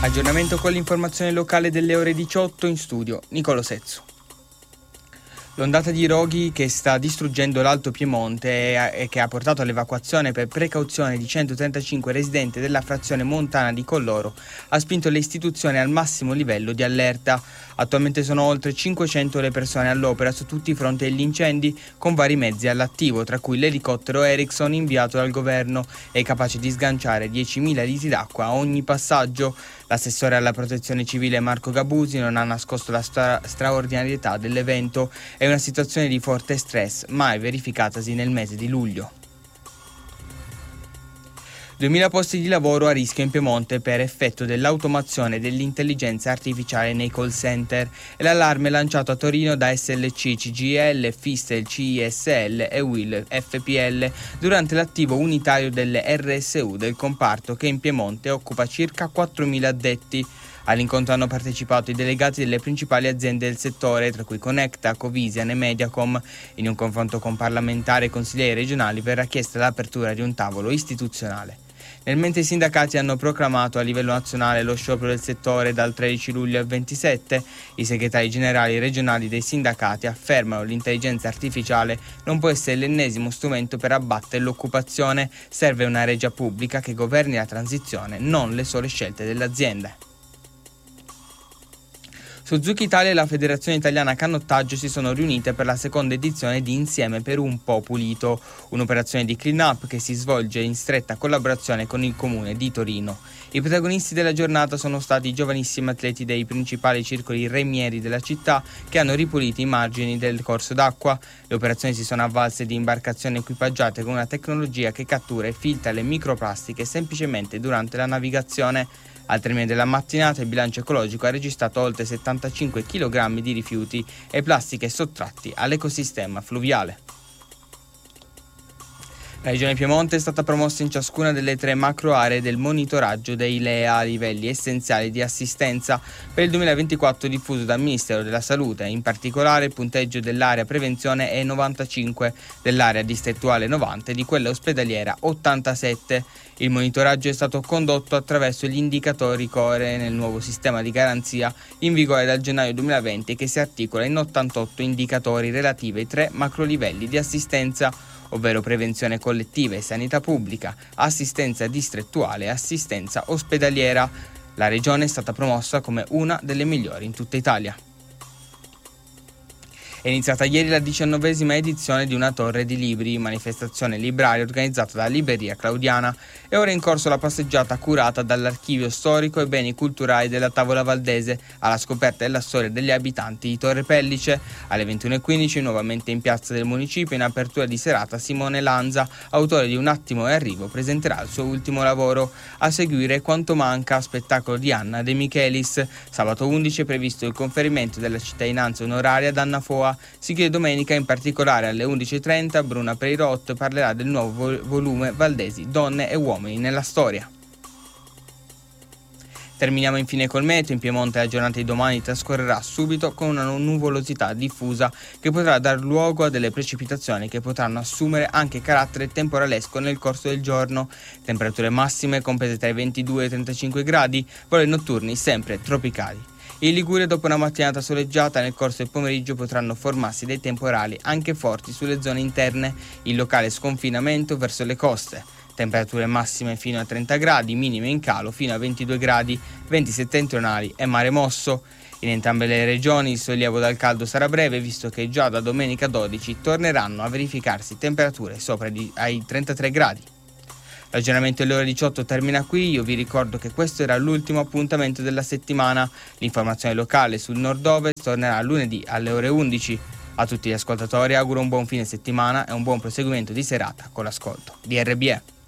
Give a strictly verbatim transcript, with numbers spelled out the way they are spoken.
Aggiornamento con l'informazione locale delle ore diciotto, in studio Nicolo Sezzo. L'ondata di roghi che sta distruggendo l'Alto Piemonte e che ha portato all'evacuazione per precauzione di centotrentacinque residenti della frazione montana di Colloro ha spinto le istituzioni al massimo livello di allerta. Attualmente sono oltre cinquecento le persone all'opera su tutti i fronti degli incendi, con vari mezzi all'attivo, tra cui l'elicottero Erickson inviato dal governo è capace di sganciare diecimila litri d'acqua a ogni passaggio. L'assessore alla protezione civile Marco Gabusi non ha nascosto la stra- straordinarietà dell'evento. È una situazione di forte stress mai verificatasi nel mese di luglio. duemila posti di lavoro a rischio in Piemonte per effetto dell'automazione e dell'intelligenza artificiale nei call center. È l'allarme lanciato a Torino da S L C, C G I L, Fistel, C I S L e U I L F P L durante l'attivo unitario delle R S U del comparto, che in Piemonte occupa circa quattromila addetti. All'incontro hanno partecipato i delegati delle principali aziende del settore, tra cui Connecta, Covisian e Mediacom. In un confronto con parlamentari e consiglieri regionali verrà chiesta l'apertura di un tavolo istituzionale. Nel mentre i sindacati hanno proclamato a livello nazionale lo sciopero del settore dal tredici luglio al ventisette, i segretari generali regionali dei sindacati affermano che l'intelligenza artificiale non può essere l'ennesimo strumento per abbattere l'occupazione, serve una regia pubblica che governi la transizione, non le sole scelte delle aziende. Suzuki Italia e la Federazione Italiana Canottaggio si sono riunite per la seconda edizione di Insieme per un Po' Pulito, un'operazione di clean-up che si svolge in stretta collaborazione con il Comune di Torino. I protagonisti della giornata sono stati i giovanissimi atleti dei principali circoli remieri della città che hanno ripulito i margini del corso d'acqua. Le operazioni si sono avvalse di imbarcazioni equipaggiate con una tecnologia che cattura e filtra le microplastiche semplicemente durante la navigazione. Al termine della mattinata il bilancio ecologico ha registrato oltre settantacinque chilogrammi di rifiuti e plastiche sottratti all'ecosistema fluviale. La Regione Piemonte è stata promossa in ciascuna delle tre macro aree del monitoraggio dei L E A a livelli essenziali di assistenza per il duemilaventiquattro diffuso dal Ministero della Salute. In particolare il punteggio dell'area prevenzione è novantacinque, dell'area distrettuale novanta e di quella ospedaliera ottantasette. Il monitoraggio è stato condotto attraverso gli indicatori Core nel nuovo sistema di garanzia in vigore dal gennaio duemilaventi, che si articola in ottantotto indicatori relativi ai tre macrolivelli di assistenza, ovvero prevenzione collettiva e sanità pubblica, assistenza distrettuale e assistenza ospedaliera. La regione è stata promossa come una delle migliori in tutta Italia. È iniziata ieri la diciannovesima edizione di Una Torre di Libri, manifestazione libraria organizzata dalla Libreria Claudiana. È ora in corso la passeggiata curata dall'Archivio Storico e Beni Culturali della Tavola Valdese alla scoperta della storia degli abitanti di Torre Pellice. Alle ventuno e quindici, nuovamente in piazza del municipio, in apertura di serata, Simone Lanza, autore di Un attimo e arrivo, presenterà il suo ultimo lavoro. A seguire Quanto manca, spettacolo di Anna De Michelis. Sabato undici è previsto il conferimento della cittadinanza onoraria ad Anna Foa. Si chiude domenica, in particolare alle undici e trenta, Bruna Perirot parlerà del nuovo volume Valdesi, donne e uomini nella storia. Terminiamo infine col meteo. In Piemonte la giornata di domani trascorrerà subito con una nuvolosità diffusa che potrà dar luogo a delle precipitazioni che potranno assumere anche carattere temporalesco nel corso del giorno. Temperature massime comprese tra i ventidue e i trentacinque gradi, valori notturni sempre tropicali. In Liguria, dopo una mattinata soleggiata, nel corso del pomeriggio potranno formarsi dei temporali anche forti sulle zone interne, in locale sconfinamento verso le coste. Temperature massime fino a trenta gradi, minime in calo fino a ventidue gradi, venti settentrionali e mare mosso. In entrambe le regioni il sollievo dal caldo sarà breve, visto che già da domenica dodici torneranno a verificarsi temperature sopra di, ai trentatré gradi. L'aggiornamento alle ore diciotto termina qui. Io vi ricordo che questo era l'ultimo appuntamento della settimana. L'informazione locale sul nord-ovest tornerà lunedì alle ore undici. A tutti gli ascoltatori auguro un buon fine settimana e un buon proseguimento di serata con l'ascolto di R B E.